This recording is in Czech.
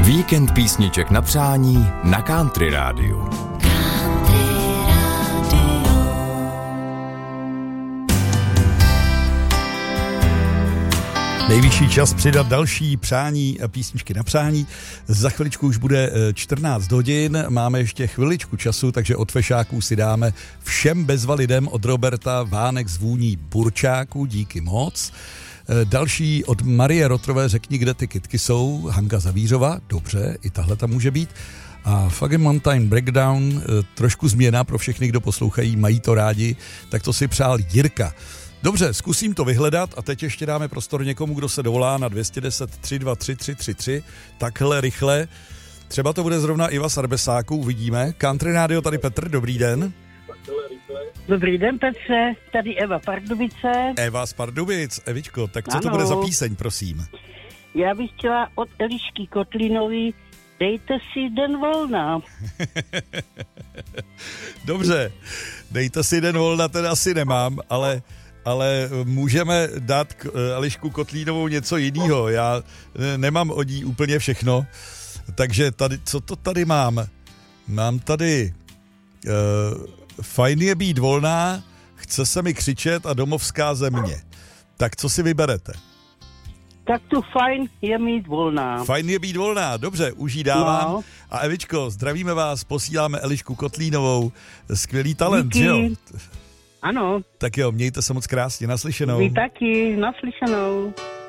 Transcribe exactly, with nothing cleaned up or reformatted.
Víkend písniček na přání na Country Rádiu. Nejvyšší čas přidat další přání a písničky na přání. Za chviličku už bude čtrnáct hodin, máme ještě chviličku času, takže od fešáků si dáme Všem bezva lidem od Roberta Vánek z vůní burčáku, díky moc. Další od Marie Rotrové, Řekni, kde ty kytky jsou, Hanka Zavířova, dobře, i tahle tam může být. A Fucking Mountain Breakdown, trošku změna pro všechny, kdo poslouchají, mají to rádi, tak to si přál Jirka. Dobře, zkusím to vyhledat a teď ještě dáme prostor někomu, kdo se dovolá na dva jedna nula tři dva tři tři tři tři, takhle rychle. Třeba to bude zrovna Iva z Arbesáku, uvidíme. Country Radio, tady Petr, dobrý den. Dobrý den, Petře, tady Eva Pardubice. Eva z Pardubic, Evičko, tak co ano. to bude za píseň, prosím? Já bych chtěla od Elišky Kotlínový Dejte si den volna. Dobře, dejte si den volna, ten asi nemám, ale... ale můžeme dát Elišku Kotlínovou něco jiného. Já nemám od ní úplně všechno. Takže tady, co to tady mám? Mám tady uh, Fajn je být volná, chce se mi křičet a domovská země. Tak co si vyberete? Tak tu fajn je mít volná. Fajn je být volná, dobře, už jí dávám. No. A Evičko, zdravíme vás, posíláme Elišku Kotlínovou. Skvělý talent, Díky. že jo? Ano. Tak jo, mějte se moc krásně, naslyšenou. Vy taky, naslyšenou.